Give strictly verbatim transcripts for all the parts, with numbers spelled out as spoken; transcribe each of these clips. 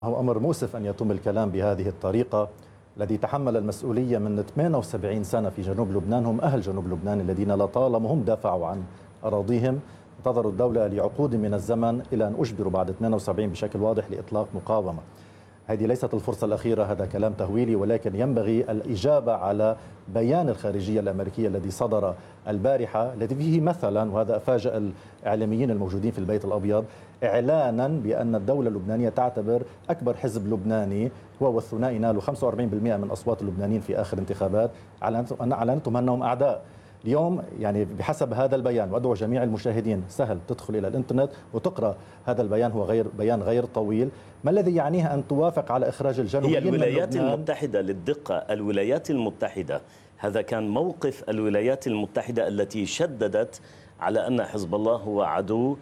هو أمر مؤسف أن يتم الكلام بهذه الطريقة. الذي تحمل المسؤولية من ثمانية وسبعين سنة في جنوب لبنان هم أهل جنوب لبنان الذين لطالما هم دافعوا عن أراضيهم. انتظروا الدولة لعقود من الزمن إلى أن أجبروا بعد ثمانية وسبعين بشكل واضح لإطلاق مقاومة. هذه ليست الفرصة الأخيرة، هذا كلام تهويلي، ولكن ينبغي الإجابة على بيان الخارجية الأمريكية الذي صدر البارحة، الذي فيه مثلا، وهذا أفاجأ الإعلاميين الموجودين في البيت الأبيض، إعلانا بأن الدولة اللبنانية تعتبر أكبر حزب لبناني هو والثنائي نالوا خمسة وأربعين بالمئة من أصوات اللبنانيين في آخر انتخابات، أعلنتم أنهم أعداء. اليوم يعني بحسب هذا البيان، وأدعو جميع المشاهدين سهل تدخل إلى الإنترنت وتقرأ هذا البيان، هو غير بيان غير طويل. ما الذي يعنيه أن توافق على إخراج الجنوبيين؟ هي الولايات المتحدة للدقة، الولايات المتحدة، هذا كان موقف الولايات المتحدة التي شددت على أن حزب الله هو عدو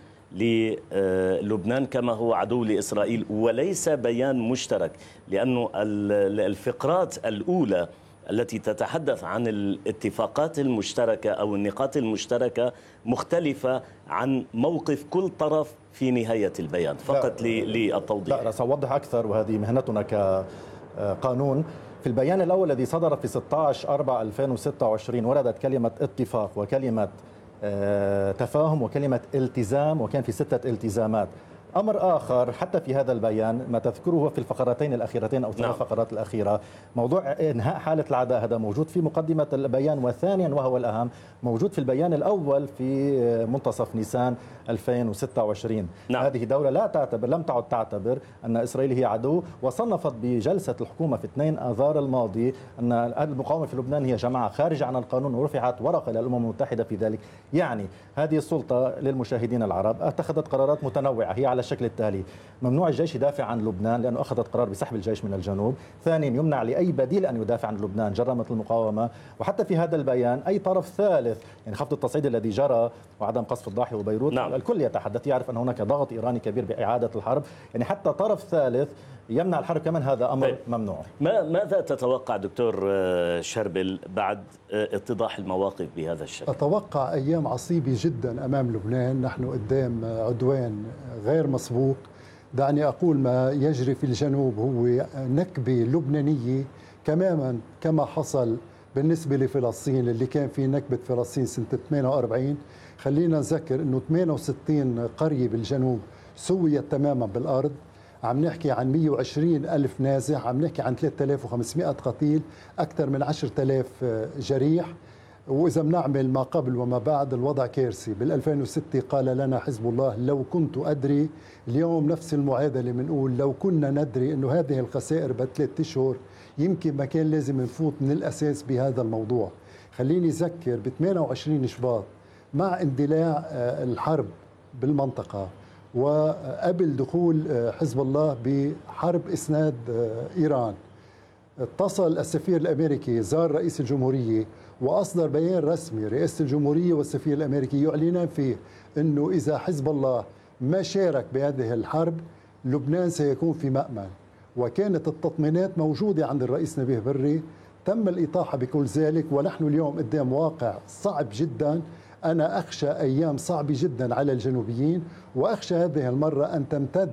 للبنان كما هو عدو لإسرائيل، وليس بيان مشترك، لأنه الفقرات الأولى التي تتحدث عن الاتفاقات المشتركة أو النقاط المشتركة مختلفة عن موقف كل طرف في نهاية البيان. فقط للتوضيح. لا، سأوضح أكثر، وهذه مهنتنا كقانون. في البيان الأول الذي صدر في ستة عشر أربعة ألفين وستة وعشرين وردت كلمة اتفاق وكلمة تفاهم وكلمة التزام، وكان في ستة التزامات. أمر آخر حتى في هذا البيان ما تذكره في الفقرتين الأخيرتين أو ثلاث نعم. فقرات الأخيرة، موضوع إنهاء حالة العداء، هذا موجود في مقدمة البيان، وثانيا وهو الأهم موجود في البيان الأول في منتصف نيسان ألفين وستة وعشرين. نعم. هذه دولة لا تعتبر لم تعد تعتبر أن إسرائيل هي عدو، وصنفت بجلسة الحكومة في اثنين آذار الماضي أن المقاومة في لبنان هي جماعة خارجة عن القانون، ورفعت ورقة إلى الأمم المتحدة في ذلك. يعني هذه السلطة للمشاهدين العرب اتخذت قرارات متنوعة، هي على الشكل التالي: ممنوع الجيش يدافع عن لبنان لأنه أخذت قرار بسحب الجيش من الجنوب. ثانيا، يمنع لأي بديل أن يدافع عن لبنان، جرمت المقاومة. وحتى في هذا البيان أي طرف ثالث، يعني خفض التصعيد الذي جرى وعدم قصف الضاحية وبيروت، نعم. الكل يتحدث يعرف أن هناك ضغط إيراني كبير بإعادة الحرب، يعني حتى طرف ثالث يمنع الحرب كمان، هذا أمر طيب. ممنوع. ما ماذا تتوقع دكتور شربل بعد اتضاح المواقف بهذا الشكل؟ أتوقع أيام عصيبة جدا أمام لبنان. نحن قدام عدوان غير مسبوق. دعني أقول ما يجري في الجنوب هو نكبة لبنانية تماما كما حصل بالنسبة لفلسطين، اللي كان في نكبة فلسطين سنة ثمانية وأربعين. خلينا نذكر أنه ثمانية وستين قرية بالجنوب سويت تماما بالأرض. عم نحكي عن مئة وعشرين ألف نازح، عم نحكي عن ثلاثة آلاف وخمسمئة قتيل، أكثر من عشرة آلاف جريح. وإذا بنعمل ما قبل وما بعد الوضع كارثي. بالألفين وستة قال لنا حزب الله لو كنت أدري. اليوم نفس المعادلة بنقول لو كنا ندري أنه هذه الخسائر بثلاث أشهر يمكن ما كان لازم نفوت من الأساس بهذا الموضوع. خليني أذكر ب ثمانية وعشرين شباط مع اندلاع الحرب بالمنطقة وقبل دخول حزب الله بحرب إسناد إيران، اتصل السفير الأمريكي زار رئيس الجمهورية وأصدر بيان رسمي. رئاسة الجمهورية والسفير الأمريكي يعلنان فيه أنه إذا حزب الله ما شارك بهذه الحرب لبنان سيكون في مأمن. وكانت التطمينات موجودة عند الرئيس نبيه بري، تم الإطاحة بكل ذلك. ونحن اليوم قدام واقع صعب جدا. أنا أخشى أيام صعبة جدا على الجنوبيين، وأخشى هذه المرة أن تمتد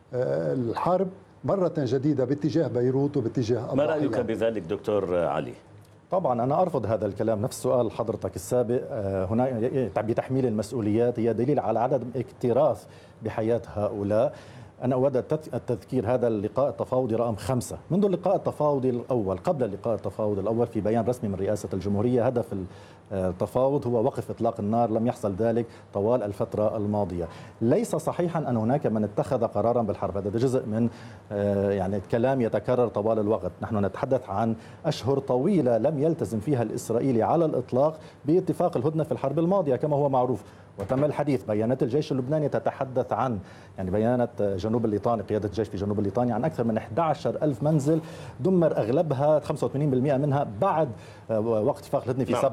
الحرب مرة جديدة باتجاه بيروت وباتجاه ما رأيك بذلك دكتور علي؟ طبعا أنا أرفض هذا الكلام. نفس سؤال حضرتك السابق، هنا بتحميل المسؤوليات هي دليل على عدم اكتراث بحياة هؤلاء. أنا أود التذكير هذا اللقاء التفاوضي رقم خمسة منذ اللقاء التفاوضي الأول. قبل اللقاء التفاوضي الأول في بيان رسمي من رئاسة الجمهورية هدف التفاوض هو وقف إطلاق النار، لم يحصل ذلك طوال الفترة الماضية. ليس صحيحا أن هناك من اتخذ قرارا بالحرب، هذا جزء من يعني كلام يتكرر طوال الوقت. نحن نتحدث عن أشهر طويلة لم يلتزم فيها الإسرائيلي على الإطلاق باتفاق الهدنة في الحرب الماضية كما هو معروف، وتم الحديث. بيانات الجيش اللبناني تتحدث عن يعني بيانات جنوب الليطاني، قيادة الجيش في جنوب الليطاني، عن أكثر من أحد عشر ألف منزل دمر أغلبها خمسة وثمانين بالمئة منها بعد وقت اتفاق الهدنة في سبعة وعشرين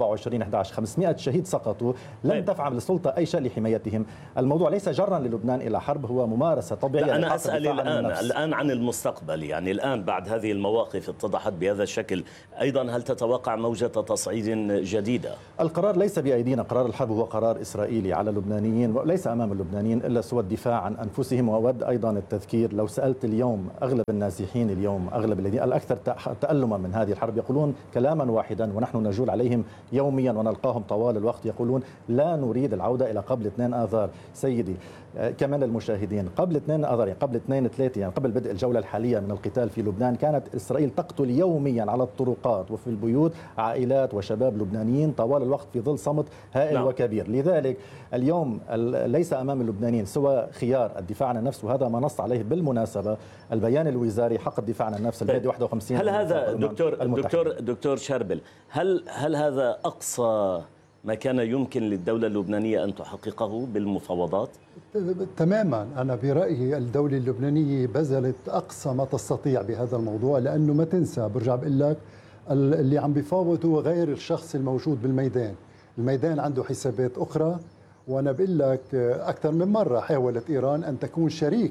ألفين وإحدى عشر خمسمائة شهيد سقطوا، لم تفعل السلطة أي شيء لحمايتهم. الموضوع ليس جرا للبنان إلى حرب، هو ممارسة طبيعية. لا أنا أسأل الآن الآن عن المستقبل، يعني الآن بعد هذه المواقف اتضحت بهذا الشكل، أيضا هل تتوقع موجة تصعيد جديدة؟ القرار ليس بأيدينا، قرار الحرب هو قرار إسرائيلي على اللبنانيين وليس أمام اللبنانيين إلا سوى الدفاع عن أنفسهم. وأود أيضا التذكير، لو سألت اليوم أغلب النازحين اليوم، أغلب الذين الأكثر تألما من هذه الحرب، يقولون كلاما واحدا ونحن نجول عليهم يوميا ونلقاهم طوال الوقت، يقولون لا نريد العودة إلى قبل اثنين آذار. سيدي كمان المشاهدين، قبل اثنين آذار يعني قبل اثنين ثلاثة يعني قبل بدء الجولة الحالية من القتال في لبنان، كانت إسرائيل تقتل يوميا على الطرقات وفي البيوت عائلات وشباب لبنانيين طوال الوقت في ظل صمت هائل لا. وكبير. لذلك اليوم ليس أمام اللبنانيين سوى خيار الدفاع عن النفس، وهذا ما نص عليه بالمناسبة البيان الوزاري حق الدفاع عن النفس المادة واحد وخمسين. هل هذا دكتور دكتور دكتور شربل، هل هل هذا أقصى ما كان يمكن للدولة اللبنانية أن تحققه بالمفاوضات؟ تماما، أنا برأيي الدولة اللبنانية بذلت أقصى ما تستطيع بهذا الموضوع، لأنه ما تنسى برجع بقول لك اللي عم بيفاوض هو غير الشخص الموجود بالميدان. الميدان عنده حسابات أخرى، وأنا بقول لك أكثر من مرة حاولت إيران أن تكون شريك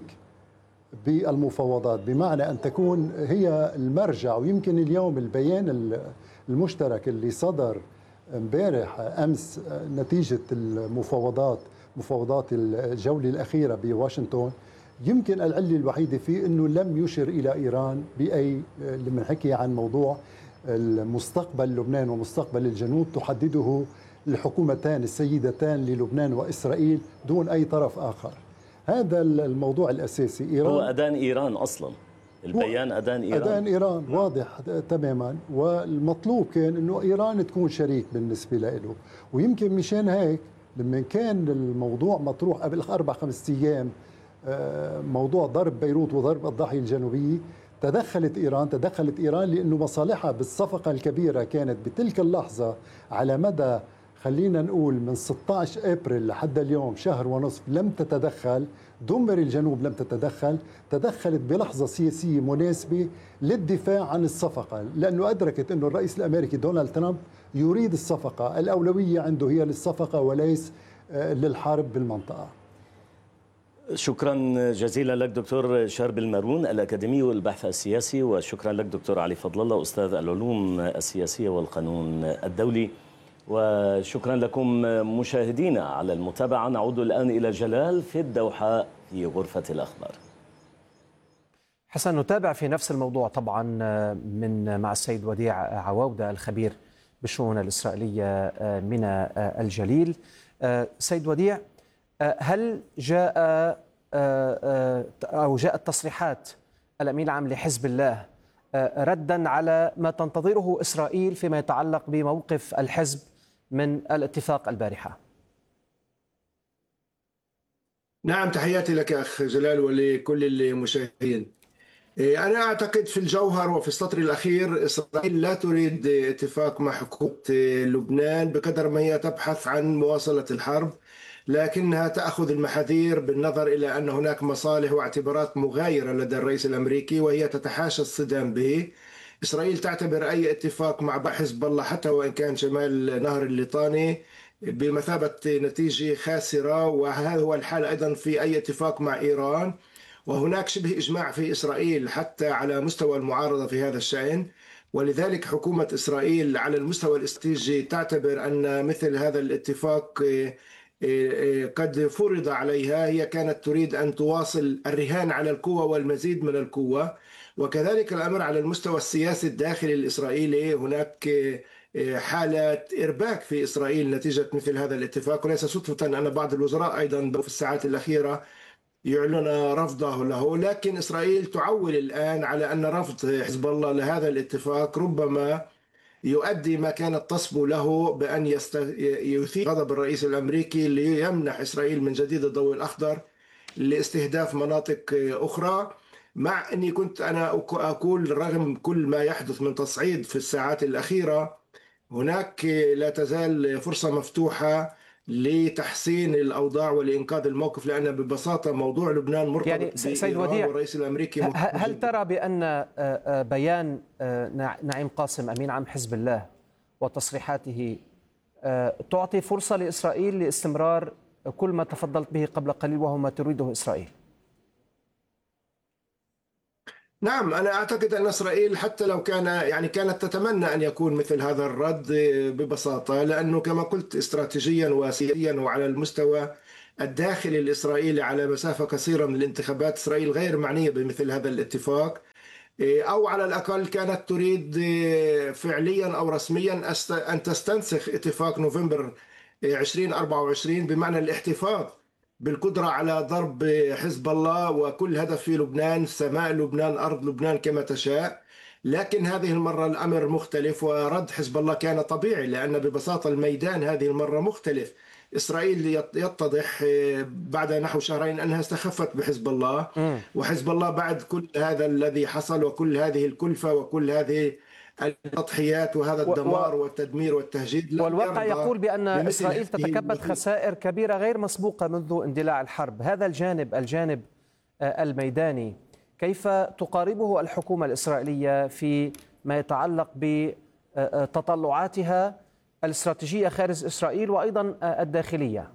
بالمفاوضات، بمعنى أن تكون هي المرجع. ويمكن اليوم البيان المشترك اللي صدر امبارح امس نتيجه المفاوضات مفاوضات الجوله الاخيره بواشنطن، يمكن العله الوحيده فيه انه لم يشر الى ايران باي، لما نحكي عن موضوع المستقبل لبنان ومستقبل الجنوب تحدده الحكومتان السيدتان للبنان واسرائيل دون اي طرف اخر. هذا الموضوع الاساسي. ايران هو اذان ايران اصلا، البيان أذان إيران أذان إيران واضح تماما، والمطلوب كان أنه إيران تكون شريك بالنسبة له. ويمكن مشان هيك لما كان الموضوع مطروح قبل أربع خمس أيام، موضوع ضرب بيروت وضرب الضاحية الجنوبية، تدخلت إيران تدخلت إيران لأنه مصالحها بالصفقة الكبيرة كانت بتلك اللحظة على مدى خلينا نقول من ستة عشر أبريل لحد اليوم شهر ونصف لم تتدخل. دمر الجنوب لم تتدخل، تدخلت بلحظة سياسية مناسبة للدفاع عن الصفقة، لأنه أدركت أنه الرئيس الأمريكي دونالد ترامب يريد الصفقة، الأولوية عنده هي للصفقة وليس للحرب بالمنطقة. شكرا جزيلا لك دكتور شربل مارون الأكاديمي والبحث السياسي، وشكرا لك دكتور علي فضل الله أستاذ العلوم السياسية والقانون الدولي، وشكرا لكم مشاهدينا على المتابعة. نعود الآن إلى جلال في الدوحة في غرفة الأخبار. حسن، نتابع في نفس الموضوع طبعا من مع السيد وديع عواودة الخبير بالشؤون الإسرائيلية من الجليل. سيد وديع، هل جاء أو جاءت تصريحات الأمين العام لحزب الله ردا على ما تنتظره إسرائيل فيما يتعلق بموقف الحزب من الاتفاق البارحة؟ نعم، تحياتي لك أخ جلال ولكل المشاهدين. أنا أعتقد في الجوهر وفي السطر الأخير إسرائيل لا تريد اتفاق مع حكومة لبنان بقدر ما هي تبحث عن مواصلة الحرب، لكنها تأخذ المحاذير بالنظر إلى أن هناك مصالح واعتبارات مغايرة لدى الرئيس الأمريكي وهي تتحاشى الصدام به. إسرائيل تعتبر أي اتفاق مع حزب الله حتى وإن كان شمال نهر الليطاني بمثابة نتيجة خاسرة، وهذا هو الحال أيضا في أي اتفاق مع إيران. وهناك شبه إجماع في إسرائيل حتى على مستوى المعارضة في هذا الشأن، ولذلك حكومة إسرائيل على المستوى الاستراتيجي تعتبر أن مثل هذا الاتفاق قد فرض عليها. هي كانت تريد أن تواصل الرهان على القوة والمزيد من القوة. وكذلك الأمر على المستوى السياسي الداخلي الإسرائيلي، هناك حالة إرباك في إسرائيل نتيجة مثل هذا الاتفاق، وليس صدفة أن بعض الوزراء أيضا في الساعات الأخيرة يعلن رفضه له. لكن إسرائيل تعول الآن على أن رفض حزب الله لهذا الاتفاق ربما يؤدي ما كانت تصب له بأن يست... يثير غضب الرئيس الأمريكي ليمنح إسرائيل من جديد الضوء الأخضر لاستهداف مناطق أخرى. مع أني كنت أنا أقول رغم كل ما يحدث من تصعيد في الساعات الأخيرة، هناك لا تزال فرصة مفتوحة لتحسين الأوضاع ولإنقاذ الموقف، لأن ببساطة موضوع لبنان مرتبط يعني سيد وديع، والرئيس الأمريكي. هل ترى بأن بيان نعيم قاسم أمين عام حزب الله وتصريحاته تعطي فرصة لإسرائيل لاستمرار كل ما تفضلت به قبل قليل وهو ما تريده إسرائيل؟ نعم، أنا أعتقد أن إسرائيل حتى لو كان يعني كانت تتمنى أن يكون مثل هذا الرد ببساطة، لأنه كما قلت استراتيجيا وسياسيا وعلى المستوى الداخلي الإسرائيلي على مسافة قصيرة من الانتخابات إسرائيل غير معنية بمثل هذا الاتفاق، أو على الأقل كانت تريد فعليا أو رسميا أن تستنسخ اتفاق نوفمبر ألفين وأربعة وعشرين بمعنى الاحتفاظ بالقدرة على ضرب حزب الله وكل هدف في لبنان، سماء لبنان أرض لبنان كما تشاء. لكن هذه المرة الأمر مختلف، ورد حزب الله كان طبيعي لأن ببساطة الميدان هذه المرة مختلف. إسرائيل يتضح بعد نحو شهرين أنها استخفت بحزب الله، وحزب الله بعد كل هذا الذي حصل وكل هذه الكلفة وكل هذه التضحيات وهذا الدمار والتدمير والتهجير، والواقع يقول بأن إسرائيل تتكبد خسائر كبيرة غير مسبوقة منذ اندلاع الحرب. هذا الجانب الجانب الميداني كيف تقاربه الحكومة الإسرائيلية في ما يتعلق بتطلعاتها الاستراتيجية خارج إسرائيل وأيضا الداخلية؟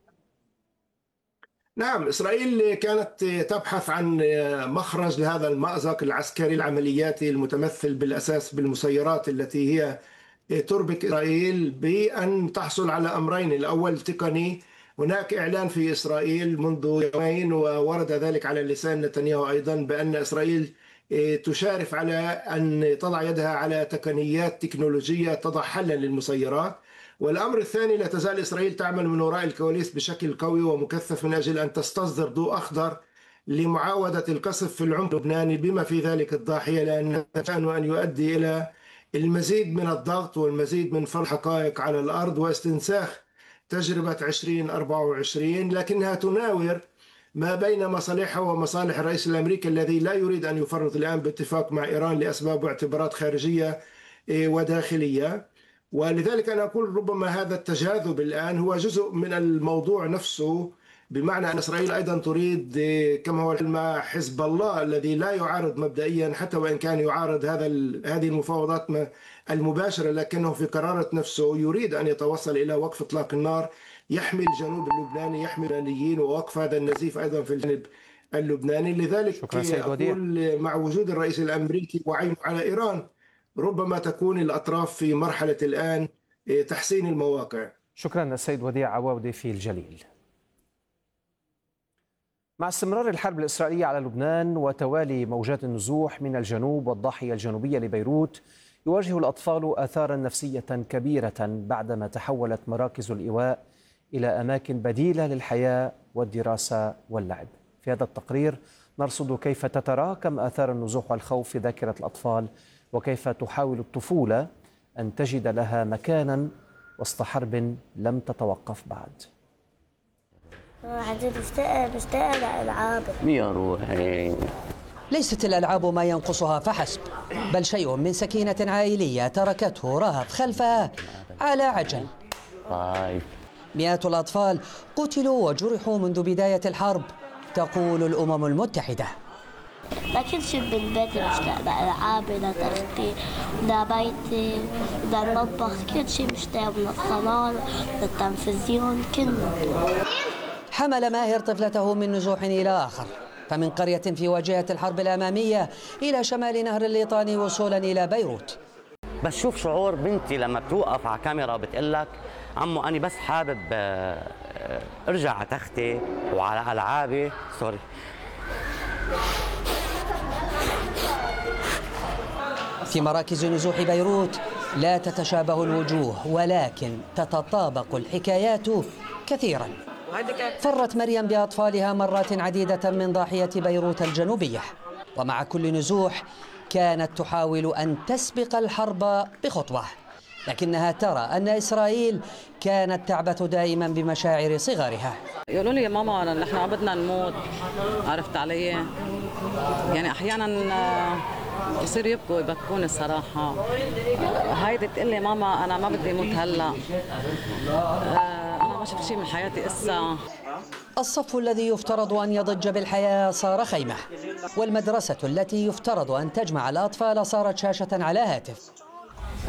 نعم، إسرائيل كانت تبحث عن مخرج لهذا المأزق العسكري العملياتي المتمثل بالأساس بالمسيرات التي هي تربك إسرائيل بأن تحصل على أمرين. الأول تقني، هناك إعلان في إسرائيل منذ يومين وورد ذلك على لسان نتنياهو أيضا بأن إسرائيل تشارف على أن تضع يدها على تقنيات تكنولوجية تضع حلا للمسيرات. والأمر الثاني، لا تزال إسرائيل تعمل من وراء الكواليس بشكل قوي ومكثف من أجل أن تستصدر ضوء أخضر لمعاودة القصف في العمق اللبناني بما في ذلك الضاحية، لأن شأنه أن يؤدي إلى المزيد من الضغط والمزيد من فرض حقائق على الأرض واستنساخ تجربة ألفين وأربعة وعشرين، لكنها تناور ما بين مصالحها ومصالح الرئيس الأمريكي الذي لا يريد أن يفرط الآن باتفاق مع إيران لأسباب واعتبارات خارجية وداخلية. ولذلك أنا أقول ربما هذا التجاذب الآن هو جزء من الموضوع نفسه، بمعنى أن إسرائيل أيضا تريد كما هو مع حزب الله الذي لا يعارض مبدئيا حتى وإن كان يعارض هذا هذه المفاوضات المباشرة، لكنه في قرارة نفسه يريد أن يتوصل إلى وقف إطلاق النار يحمي الجنوب اللبناني، يحمي اللبنانيين، ووقف هذا النزيف أيضا في الجانب اللبناني. لذلك أقول مع وجود الرئيس الأمريكي وعينه على إيران ربما تكون الأطراف في مرحلة الآن تحسين المواقع. شكرا السيد وديع عواودة في الجليل. مع استمرار الحرب الإسرائيلية على لبنان وتوالي موجات النزوح من الجنوب والضاحية الجنوبية لبيروت، يواجه الأطفال آثارا نفسية كبيرة بعدما تحولت مراكز الإيواء إلى أماكن بديلة للحياة والدراسة واللعب. في هذا التقرير نرصد كيف تتراكم آثار النزوح والخوف في ذاكرة الأطفال، وكيف تحاول الطفولة أن تجد لها مكانا وسط حرب لم تتوقف بعد. عزيز مشتاقة مشتاقة لألعاب. يا روحي، ليست الألعاب ما ينقصها فحسب، بل شيء من سكينة عائلية تركته رهف خلفها على عجل. طيب. مئات الأطفال قتلوا وجرحوا منذ بداية الحرب، تقول الأمم المتحدة. لكن شيء بالبيت مشتاق لألعابي، لتختي، لبيتي، للمطبخ، كل شيء مشتاق، من الصالون للتلفزيون كله. حمل ماهر طفلته من نزوح إلى آخر، فمن قرية في واجهة الحرب الأمامية إلى شمال نهر الليطاني وصولا إلى بيروت. بس شوف شعور بنتي لما بتوقف على كاميرا بتقول لك عمو أنا بس حابب أرجع على تختي وعلى ألعابي. سوري. في مراكز نزوح بيروت لا تتشابه الوجوه، ولكن تتطابق الحكايات كثيرا. فرت مريم بأطفالها مرات عديدة من ضاحية بيروت الجنوبية، ومع كل نزوح كانت تحاول أن تسبق الحرب بخطوة، لكنها ترى أن إسرائيل كانت تعبث دائما بمشاعر صغارها. يقولوا لي يا ماما نحن ما بدنا نموت، عرفت علي؟ يعني أحيانا يصير يبكوا يبكون الصراحة. هايدي تقول لي ماما أنا ما بدي أموت هلا، أنا ما شفت شيء من حياتي إسا. الصف الذي يفترض أن يضج بالحياة صار خيمة، والمدرسة التي يفترض أن تجمع الأطفال صارت شاشة على هاتف.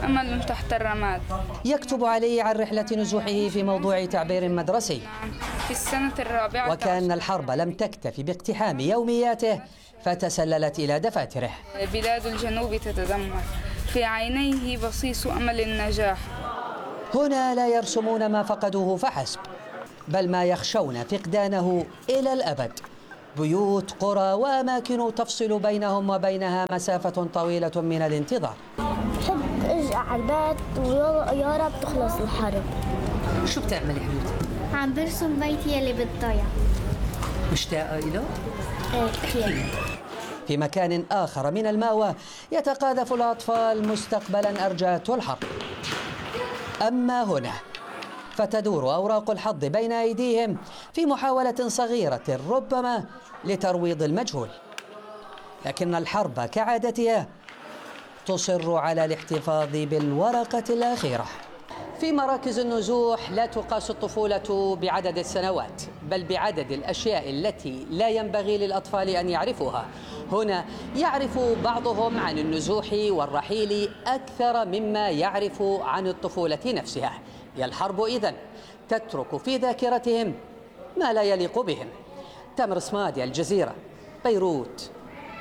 أمل تحت الرماد. يكتب علي عن رحلة نزوحه في موضوع تعبير مدرسي. في السنة الرابعة. وكأن الحرب لم تكتفي باقتحام يومياته فتسللت إلى دفاتره. بلاد الجنوب تتدمر، في عينيه بصيص أمل النجاح. هنا لا يرسمون ما فقدوه فحسب، بل ما يخشون فقدانه إلى الأبد. بيوت، قرى وأماكن تفصل بينهم وبينها مسافة طويلة من الانتظار. بحب ارجع على البيت ويا رب تخلص الحرب. شو بتعملي حبيبتي؟ عم برسم بيتي اللي بالضيعة. مشتاقة إله؟ ايه كثير. في مكان آخر من المأوى يتقاذف الأطفال مستقبلا أرجاته الحرب. أما هنا فتدور أوراق الحظ بين أيديهم في محاولة صغيرة ربما لترويض المجهول، لكن الحرب كعادتها تصر على الاحتفاظ بالورقة الأخيرة. في مراكز النزوح لا تقاس الطفولة بعدد السنوات، بل بعدد الأشياء التي لا ينبغي للأطفال أن يعرفوها. هنا يعرف بعضهم عن النزوح والرحيل أكثر مما يعرف عن الطفولة نفسها. هي الحرب إذن تترك في ذاكرتهم ما لا يليق بهم. تامر صمادي، الجزيرة، بيروت.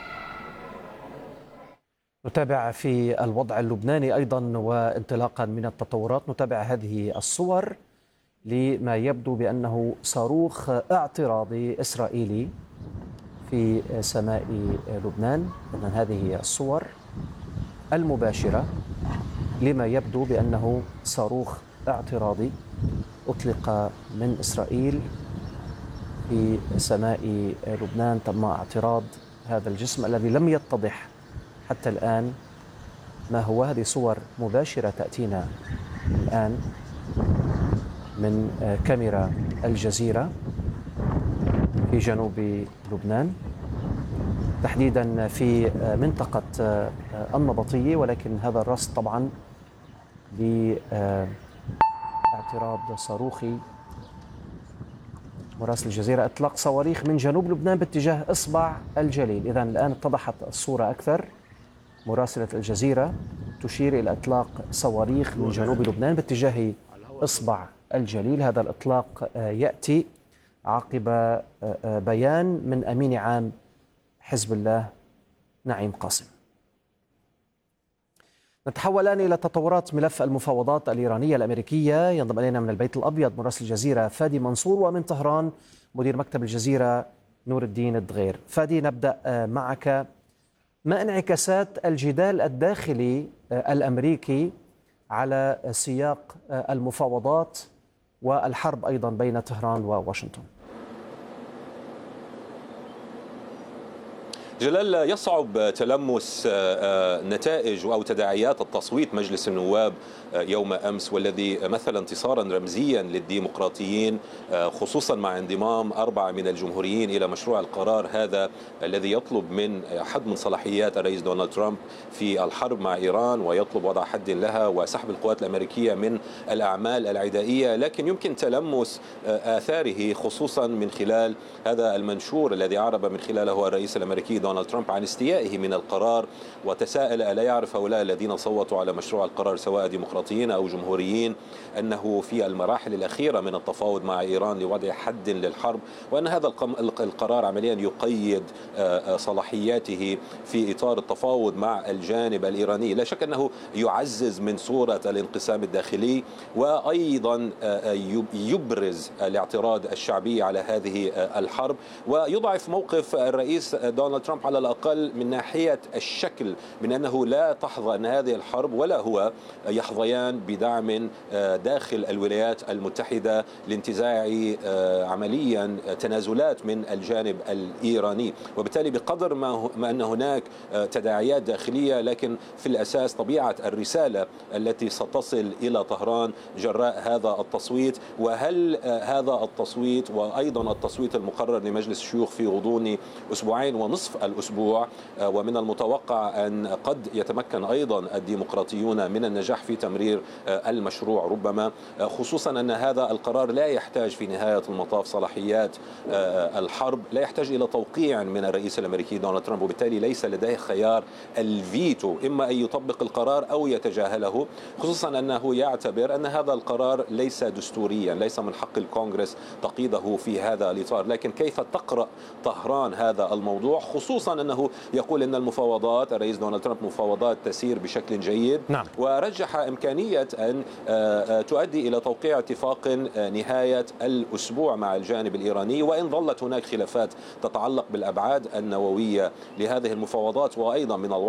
نتابع في الوضع اللبناني أيضا، وانطلاقا من التطورات نتابع هذه الصور لما يبدو بأنه صاروخ اعتراضي إسرائيلي في سماء لبنان. إذن هذه الصور المباشرة لما يبدو بأنه صاروخ اعتراضي أطلق من إسرائيل في سماء لبنان. تم اعتراض هذا الجسم الذي لم يتضح حتى الآن ما هو. هذه صور مباشرة تأتينا الآن من كاميرا الجزيرة في جنوب لبنان، تحديدا في منطقة النبطية، ولكن هذا الرصد طبعا لاعتراض صاروخي. مراسل الجزيرة: إطلاق صواريخ من جنوب لبنان باتجاه إصبع الجليل. إذن الآن اتضحت الصورة أكثر. مراسلة الجزيرة تشير إلى إطلاق صواريخ من جنوب لبنان باتجاه إصبع الجليل. هذا الإطلاق يأتي عقب بيان من أمين عام حزب الله نعيم قاسم. نتحول الآن إلى تطورات ملف المفاوضات الإيرانية الأمريكية. ينضم إلينا من البيت الأبيض مراسل الجزيرة فادي منصور، ومن طهران مدير مكتب الجزيرة نور الدين الدغير. فادي، نبدأ معك. ما انعكاسات الجدال الداخلي الأمريكي على سياق المفاوضات والحرب أيضا بين طهران وواشنطن؟ جلال، يصعب تلمس نتائج أو تداعيات التصويت مجلس النواب يوم أمس، والذي مثل انتصارا رمزيا للديمقراطيين، خصوصا مع انضمام أربعة من الجمهوريين إلى مشروع القرار هذا الذي يطلب من حد من صلاحيات الرئيس دونالد ترامب في الحرب مع إيران، ويطلب وضع حد لها وسحب القوات الأمريكية من الأعمال العدائية. لكن يمكن تلمس آثاره خصوصا من خلال هذا المنشور الذي أعرب من خلاله الرئيس الأمريكي دونالد ترامب عن استيائه من القرار، وتساءل ألا يعرف هؤلاء الذين صوتوا على مشروع القرار سواء ديمقراطيين أو جمهوريين أنه في المراحل الأخيرة من التفاوض مع إيران لوضع حد للحرب، وأن هذا القرار عمليا يقيد صلاحياته في إطار التفاوض مع الجانب الإيراني. لا شك أنه يعزز من صورة الانقسام الداخلي، وأيضا يبرز الاعتراض الشعبي على هذه الحرب، ويضعف موقف الرئيس دونالد ترامب على الأقل من ناحية الشكل، من أنه لا تحظى أن هذه الحرب ولا هو يحظيان بدعم داخل الولايات المتحدة لانتزاع عمليا تنازلات من الجانب الإيراني. وبالتالي بقدر ما أن هناك تداعيات داخلية، لكن في الأساس طبيعة الرسالة التي ستصل إلى طهران جراء هذا التصويت، وهل هذا التصويت وأيضا التصويت المقرر لمجلس الشيوخ في غضون أسبوعين ونصف الأسبوع، ومن المتوقع أن قد يتمكن أيضا الديمقراطيون من النجاح في تمرير المشروع ربما، خصوصا أن هذا القرار لا يحتاج في نهاية المطاف صلاحيات الحرب، لا يحتاج إلى توقيع من الرئيس الأمريكي دونالد ترامب، وبالتالي ليس لديه خيار الفيتو، إما أن يطبق القرار أو يتجاهله، خصوصا أنه يعتبر أن هذا القرار ليس دستوريا، ليس من حق الكونغرس تقييده في هذا الإطار. لكن كيف تقرأ طهران هذا الموضوع، خصوصا أنه يقول أن المفاوضات، الرئيس دونالد ترامب مفاوضات تسير بشكل جيد، نعم. ورجح إمكانية أن تؤدي إلى توقيع اتفاق نهاية الأسبوع مع الجانب الإيراني، وإن ظلت هناك خلافات تتعلق بالأبعاد النووية لهذه المفاوضات، وأيضا من